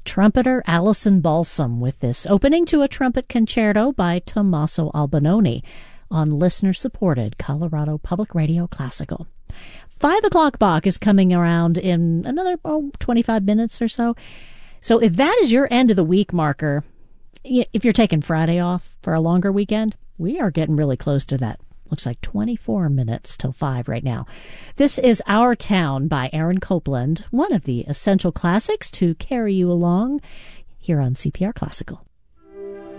trumpeter Allison Balsam with this opening to a trumpet concerto by Tommaso Albinoni on listener-supported Colorado Public Radio Classical. 5 o'clock Bach is coming around in another 25 minutes or so. So if that is your end of the week marker, if you're taking Friday off for a longer weekend, we are getting really close to that. Looks like 24 minutes till 5 right now. This is Our Town by Aaron Copland, one of the essential classics to carry you along here on CPR Classical.